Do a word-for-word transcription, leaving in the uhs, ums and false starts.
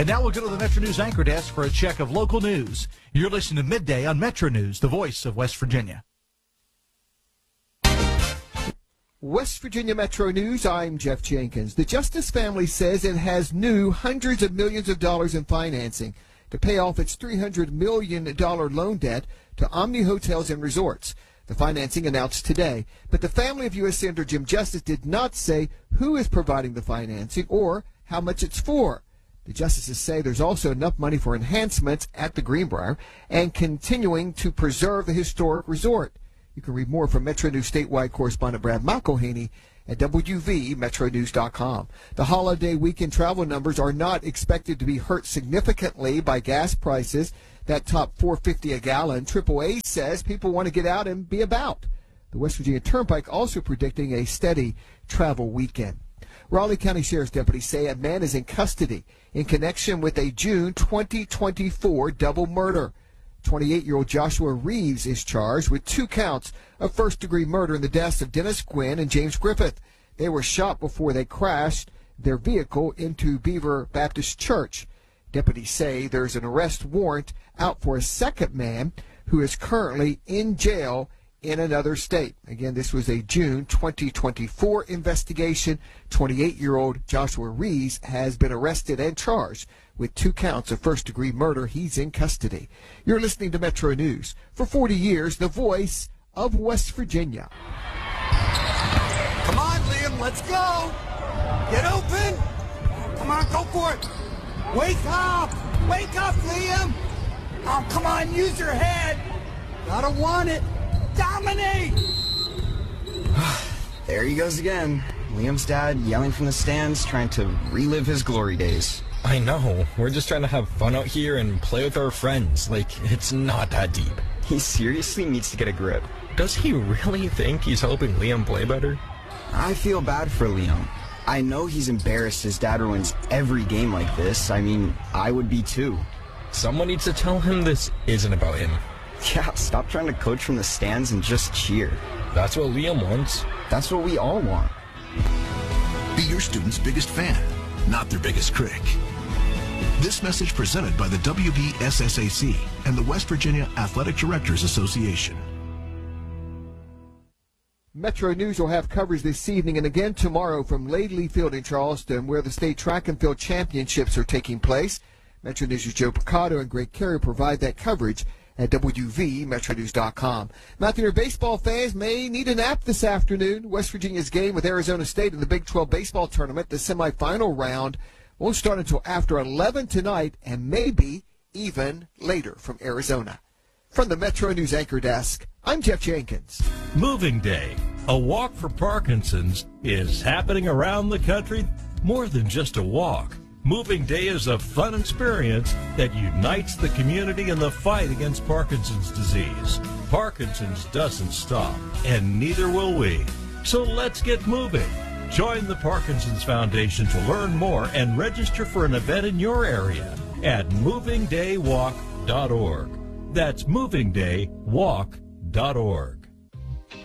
And now we'll go to the Metro News Anchor Desk for a check of local news. You're listening to Midday on Metro News, the voice of West Virginia. West Virginia Metro News, I'm Jeff Jenkins. The Justice family says it has new hundreds of millions of dollars in financing to pay off its three hundred million dollars loan debt to Omni Hotels and Resorts. The financing announced today, but the family of U S Senator Jim Justice did not say who is providing the financing or how much it's for. The justices say there's also enough money for enhancements at the Greenbrier and continuing to preserve the historic resort. You can read more from Metro News statewide correspondent Brad McElhaney at W V metro news dot com. The holiday weekend travel numbers are not expected to be hurt significantly by gas prices that top four dollars and fifty cents a gallon. triple A says people want to get out and be about. The West Virginia Turnpike also predicting a steady travel weekend. Raleigh County Sheriff's deputies say a man is in custody in connection with a June twenty twenty-four double murder. twenty-eight-year-old Joshua Reeves is charged with two counts of first-degree murder in the deaths of Dennis Gwynn and James Griffith. They were shot before they crashed their vehicle into Beaver Baptist Church. Deputies say there's an arrest warrant out for a second man who is currently in jail in another state. Again, this was a June twenty twenty-four investigation. twenty-eight-year-old Joshua Reeves has been arrested and charged with two counts of first-degree murder. He's in custody. You're listening to Metro News. For forty years, the voice of West Virginia. Come on, Liam, let's go. Get open. Come on, go for it. Wake up. Wake up, Liam. Oh, come on, use your head. Gotta want it. Dominate. There he goes again. Liam's dad yelling from the stands, trying to relive his glory days. I know. We're just trying to have fun out here and play with our friends. Like, it's not that deep. He seriously needs to get a grip. Does he really think he's helping Liam play better? I feel bad for Liam. I know he's embarrassed his dad ruins every game like this. I mean, I would be too. Someone needs to tell him this isn't about him. Yeah, stop trying to coach from the stands and just cheer. That's what Liam wants. That's what we all want. Be your student's biggest fan, not their biggest critic. This message presented by the W V S S A C and the West Virginia Athletic Directors Association. Metro News will have coverage this evening and again tomorrow from Laidley Field in Charleston, where the state track and field championships are taking place. Metro News' Joe Picato and Greg Carey provide that coverage at W V metro news dot com. Mountaineer baseball fans may need a nap this afternoon. West Virginia's game with Arizona State in the Big twelve baseball tournament, the semifinal round, won't start until after eleven tonight and maybe even later from Arizona. From the Metro News Anchor Desk, I'm Jeff Jenkins. Moving Day, a walk for Parkinson's, is happening around the country. More than just a walk. Moving Day is a fun experience that unites the community in the fight against Parkinson's disease. Parkinson's doesn't stop, and neither will we. So let's get moving. Join the Parkinson's Foundation to learn more and register for an event in your area at moving day walk dot org. That's moving day walk dot org.